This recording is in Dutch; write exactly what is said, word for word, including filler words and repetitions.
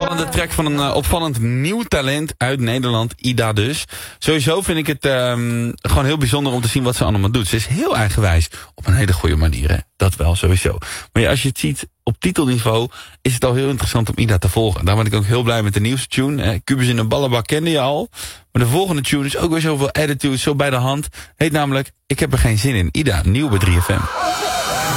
opvallende track van een uh, opvallend nieuw talent uit Nederland, Ida dus. Sowieso vind ik het um, gewoon heel bijzonder om te zien wat ze allemaal doet. Ze is heel eigenwijs, op een hele goede manier, hè? Dat wel, sowieso. Maar ja, als je het ziet op titelniveau, is het al heel interessant om Ida te volgen. Daar ben ik ook heel blij met de nieuwste tune. Eh, Kubus in een ballenbak kende je al. Maar de volgende tune is ook weer zoveel attitude, zo bij de hand. Heet namelijk Ik heb er geen zin in. Ida, nieuw bij drie F M.